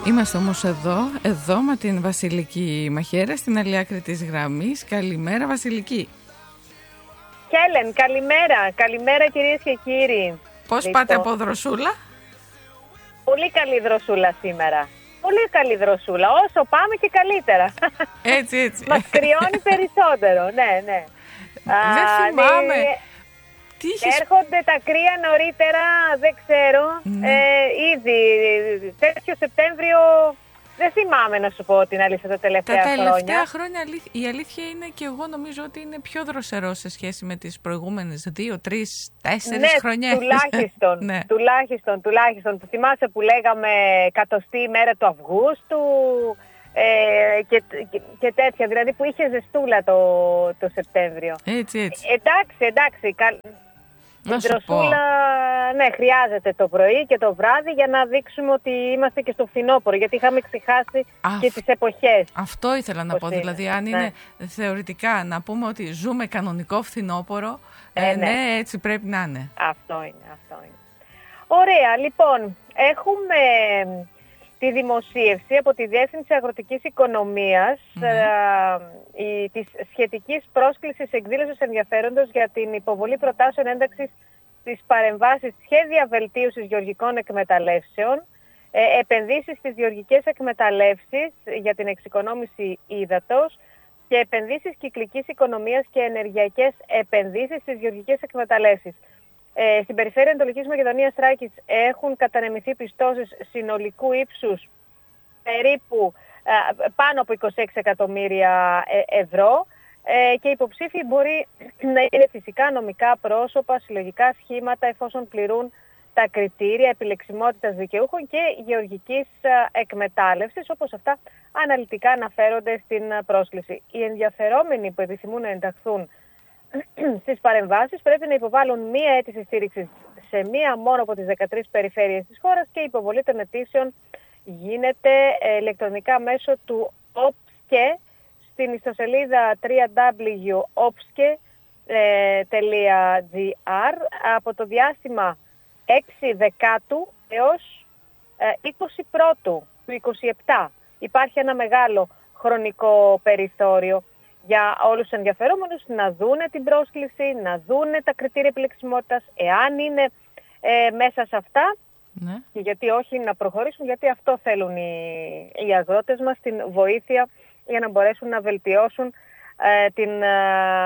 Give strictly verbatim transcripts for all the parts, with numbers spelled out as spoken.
Είμαστε όμως εδώ, εδώ με την Βασιλική Μαχαίρα στην άλλη άκρη της γραμμής. Καλημέρα Βασιλική. Χέλεν, καλημέρα. Καλημέρα κυρίες και κύριοι. Πώς λοιπόν, πάτε από δροσούλα? Πολύ καλή δροσούλα σήμερα. Πολύ καλή δροσούλα. Όσο πάμε και καλύτερα. Έτσι, έτσι. Μας κρυώνει περισσότερο. Ναι, ναι. Δεν Α, θυμάμαι. ναι. Τι είχες... Έρχονται τα κρύα νωρίτερα, δεν ξέρω. Ναι. Ε, ήδη τέτοιο Σεπτέμβριο δεν θυμάμαι να σου πω την αλήθεια τα τελευταία Τα χρόνια. τελευταία χρόνια η αλήθεια είναι και εγώ νομίζω ότι είναι πιο δροσερό σε σχέση με τις προηγούμενες δύο, τρεις, τέσσερις ναι, χρονιές. Τουλάχιστον, ναι, τουλάχιστον, τουλάχιστον. Που θυμάσαι που λέγαμε εκατοστή μέρα του Αυγούστου ε, και, και, και τέτοια. Δηλαδή που είχε ζεστούλα το, το Σεπτέμβριο. Έτσι, έτσι. Ε, εντάξει, εντάξει. Καλ... Να Η σου δροσούλα, ναι, χρειάζεται το πρωί και το βράδυ για να δείξουμε ότι είμαστε και στο φθινόπωρο, γιατί είχαμε ξεχάσει Αφ... και τις εποχές. Αυτό ήθελα να πω, είναι. δηλαδή αν ναι. είναι θεωρητικά να πούμε ότι ζούμε κανονικό φθινόπωρο, ε, ε, ναι. ναι, έτσι πρέπει να είναι. Αυτό είναι, αυτό είναι. Ωραία, λοιπόν, έχουμε τη δημοσίευση από τη Διεύθυνση Αγροτικής Οικονομίας mm-hmm. ε, η, της σχετικής πρόσκλησης εκδήλωσης ενδιαφέροντος για την υποβολή προτάσεων ένταξης στις παρεμβάσεις σχέδια βελτίωσης γεωργικών εκμεταλλεύσεων, ε, επενδύσεις στις γεωργικές εκμεταλλεύσεις για την εξοικονόμηση ύδατος και επενδύσεις κυκλικής οικονομίας και ενεργειακές επενδύσεις στις γεωργικές εκμεταλλεύσεις. Ε, στην περιφέρεια Ανατολικής Μακεδονίας Θράκης έχουν κατανεμηθεί πιστώσεις συνολικού ύψους περίπου ε, πάνω από είκοσι έξι εκατομμύρια ε, ευρώ ε, και υποψήφοι μπορεί να είναι φυσικά νομικά πρόσωπα, συλλογικά σχήματα εφόσον πληρούν τα κριτήρια επιλεξιμότητας δικαιούχων και γεωργικής ε, εκμετάλλευσης, όπως αυτά αναλυτικά αναφέρονται στην πρόσκληση. Οι ενδιαφερόμενοι που επιθυμούν να ενταχθούν στις παρεμβάσεις πρέπει να υποβάλουν μία αίτηση στήριξης σε μία μόνο από τις δεκατρείς περιφέρειες της χώρας και η υποβολή των αιτήσεων γίνεται ηλεκτρονικά μέσω του OPSKE στην ιστοσελίδα double-u double-u double-u τελεία opske τελεία gr από το διάστημα έξι Δεκάτου έως είκοσι Πρώτου του είκοσι επτά. Υπάρχει ένα μεγάλο χρονικό περιθώριο για όλους τους ενδιαφερόμενους να δούνε την πρόσκληση, να δούνε τα κριτήρια επιλεξιμότητας, εάν είναι ε, μέσα σε αυτά, ναι. Και γιατί όχι να προχωρήσουν, γιατί αυτό θέλουν οι, οι αγρότες μας, την βοήθεια για να μπορέσουν να βελτιώσουν ε, την, ε,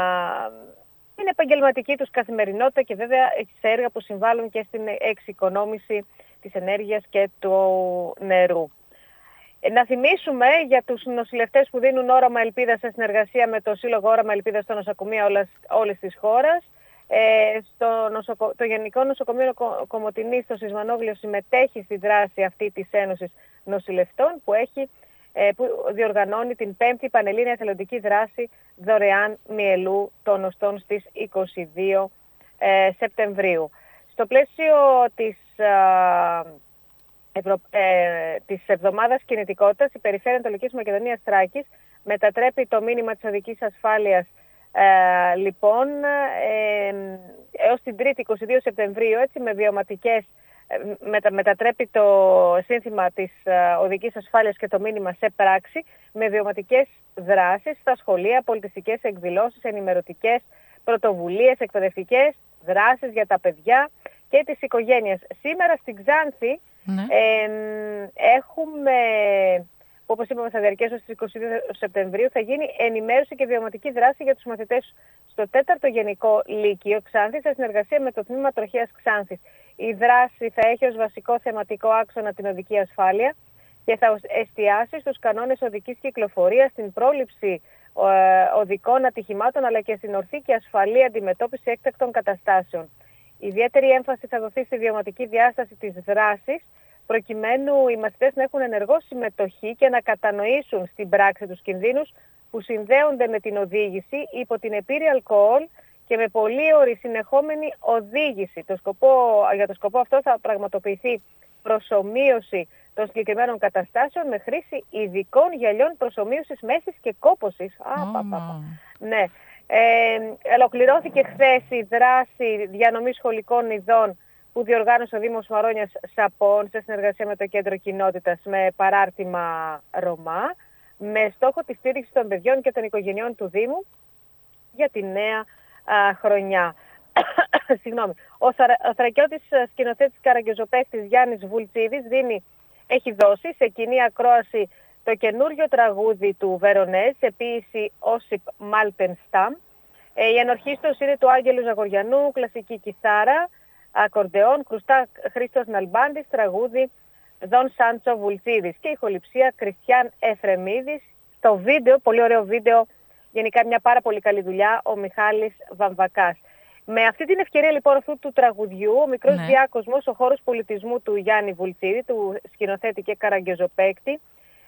την επαγγελματική τους καθημερινότητα και βέβαια σε έργα που συμβάλλουν και στην εξοικονόμηση της ενέργειας και του νερού. Να θυμίσουμε για τους νοσηλευτές που δίνουν όραμα ελπίδας σε συνεργασία με το Σύλλογο Όραμα Ελπίδας στο νοσοκομείο όλες, όλες της χώρας. Ε, στο νοσοκο... Το Γενικό Νοσοκομείο Κομοτηνής στο Σισμανόβλιο συμμετέχει στη δράση αυτή της Ένωσης Νοσηλευτών που, έχει, ε, που διοργανώνει την πέμπτη Πανελλήνια Εθελοντική Δράση δωρεάν μυελού των οστών στις είκοσι δύο ε, Σεπτεμβρίου. Στο πλαίσιο της... Ε, Ευρω... Ε, της εβδομάδας κινητικότητας, η Περιφέρεια Ανατολικής Μακεδονίας Θράκης μετατρέπει το μήνυμα της οδικής ασφάλειας ε, λοιπόν ε, έως την Τρίτη είκοσι δύο Σεπτεμβρίου, έτσι, με βιωματικές, ε, μετα... μετατρέπει το σύνθημα της ε, οδικής ασφάλειας και το μήνυμα σε πράξη με βιωματικές δράσεις στα σχολεία, πολιτιστικές εκδηλώσεις, ενημερωτικές πρωτοβουλίες, εκπαιδευτικές δράσεις για τα παιδιά και τις οικογένειες. Σήμερα στην Ξάνθη ναι. Ε, έχουμε, όπως είπαμε, θα διαρκέσει ως τις είκοσι δύο Σεπτεμβρίου, θα γίνει ενημέρωση και βιωματική δράση για τους μαθητές στο τέταρτο Γενικό Λύκειο Ξάνθης σε συνεργασία με το Τμήμα Τροχέας Ξάνθης. Η δράση θα έχει ως βασικό θεματικό άξονα την οδική ασφάλεια και θα εστιάσει στους κανόνες οδικής κυκλοφορίας, στην πρόληψη ε, οδικών ατυχημάτων αλλά και στην ορθή και ασφαλή αντιμετώπιση έκτακτων καταστάσεων. Ιδιαίτερη έμφαση θα δοθεί στη βιωματική διάσταση της δράσης, προκειμένου οι μαθητές να έχουν ενεργό συμμετοχή και να κατανοήσουν στην πράξη τους κινδύνους που συνδέονται με την οδήγηση υπό την επίρρη αλκοόλ και με πολύωρη συνεχόμενη οδήγηση. Το σκοπό, για το σκοπό αυτό θα πραγματοποιηθεί προσομοίωση των συγκεκριμένων καταστάσεων με χρήση ειδικών γυαλιών προσομοίωσης μέσης και κόπωσης. Α, mm. πα, πα, πα. Ναι. Ε, ολοκληρώθηκε χθες η δράση διανομής σχολικών ειδών που διοργάνωσε ο Δήμος Μαρόνιας Σαπών σε συνεργασία με το Κέντρο Κοινότητας με παράρτημα Ρωμά, με στόχο τη στήριξη των παιδιών και των οικογενειών του Δήμου για τη νέα α, χρονιά. Συγγνώμη. Ο, Θρα, ο θρακιώτης σκηνοθέτης καραγκιόζωπαίκτης Γιάννης Βουλτσίδης δίνει, έχει δώσει σε κοινή ακρόαση το καινούριο τραγούδι του Βερονές, σε ποίηση Όσιπ Μάλτενσταμ. Ε, η ενορχήστωση είναι του Άγγελου Ζαγοριανού, κλασική κιθάρα, ακορντεόν, κρουστά Χρήστος Ναλμπάντης, τραγούδι Δον Σάντσο Βουλτσίδης και ηχοληψία Κριστιαν Εφρεμίδης. Στο βίντεο, πολύ ωραίο βίντεο, γενικά μια πάρα πολύ καλή δουλειά, ο Μιχάλης Βαμβακάς. Με αυτή την ευκαιρία λοιπόν αυτού του τραγουδιού, ο μικρός ναι. διάκοσμος, ο χώρος πολιτισμού του Γιάννη Βουλτσίδη, του σκηνοθέτη και καραγκιόζωπαίκτη,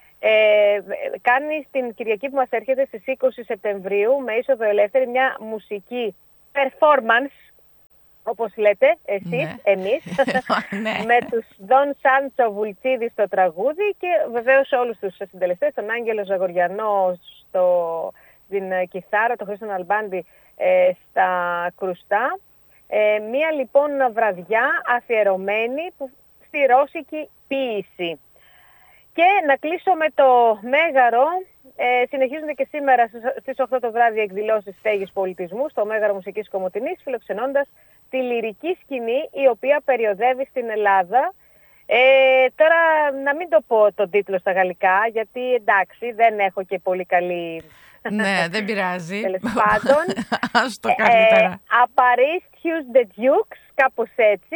ε, κάνει στην Κυριακή που μας έρχεται στις είκοσι Σεπτεμβρίου με είσοδο ελεύθερη μια μουσική performance, όπως λέτε εσείς, ναι. εμείς, ναι. με τους Δον Σάντσο Βουλτσίδη στο τραγούδι και βεβαίως όλους τους συντελεστές, τον Άγγελο Ζαγοριανό στο, στην κιθάρα, τον Χρήστο Ναλμπάντη ε, στα κρουστά. Ε, μία λοιπόν βραδιά αφιερωμένη που, στη ρώσικη ποίηση. Και να κλείσω με το Μέγαρο. Ε, συνεχίζονται και σήμερα στις οκτώ το βράδυ εκδηλώσεις στέγης πολιτισμού στο Μέγαρο Μουσικής Κομοτηνής, φιλοξενώντας τη λυρική σκηνή η οποία περιοδεύει στην Ελλάδα. Ε, τώρα να μην το πω τον τίτλο στα γαλλικά, γιατί εντάξει δεν έχω και πολύ καλή... Ναι, δεν πειράζει. Τέλος πάντων. Ας το καλύτερα. Απαριστιους de Dukes, κάπως έτσι.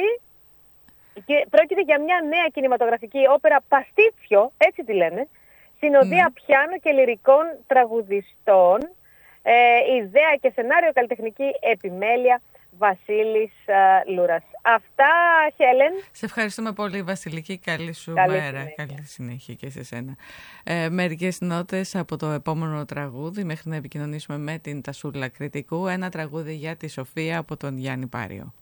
Και πρόκειται για μια νέα κινηματογραφική όπερα παστίτσιο, έτσι τη λένε, συνοδεία mm. πιάνου και λυρικών τραγουδιστών, ε, ιδέα και σενάριο καλλιτεχνική επιμέλεια Βασίλης uh, Λούρας. Αυτά, Χέλεν. Σε ευχαριστούμε πολύ, Βασιλική. Καλή σου καλή μέρα. Συνέχεια. Καλή συνέχεια και σε σένα. Ε, μερικές νότες από το επόμενο τραγούδι μέχρι να επικοινωνήσουμε με την Τασούλα Κρητικού. Ένα τραγούδι για τη Σοφία από τον Γιάννη Πάριο.